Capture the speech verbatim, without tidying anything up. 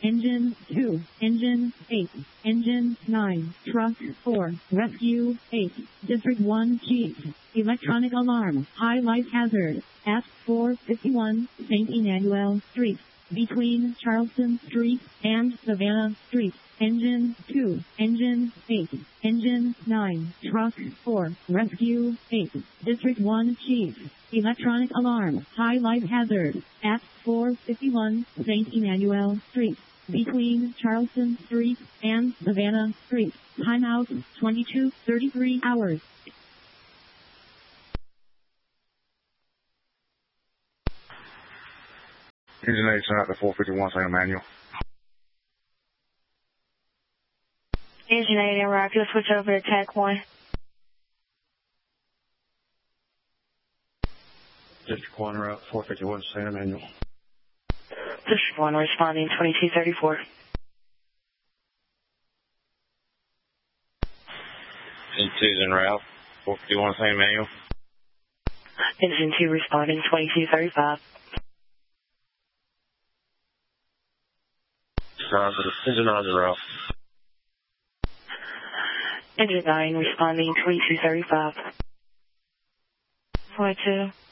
Engine two. Engine eight. Engine nine. Truck four. Rescue eight. District one Chief. Electronic alarm. High life hazard. F four fifty-one Saint Emmanuel Street. Between Charleston Street and Savannah Street. Engine two. Engine eight. Engine nine. Truck four. Rescue eight. District one Chief. Electronic alarm. High life hazard. F four fifty-one Saint Emmanuel Street. Between Charleston Street and Savannah Street. Timeout twenty-two thirty-three hours. Engine eight, send out to four fifty-one Saint Emmanuel. Engine eight, en route. You'll switch over to Tech one. District one, route four fifty-one Saint Emmanuel. District one, responding twenty-two thirty-four. Engine two's en route, four fifty-one Saint Emmanuel. Engine two, responding twenty-two thirty-five. Engine nine's en route. Engine nine, responding twenty-two thirty-five. twenty-two.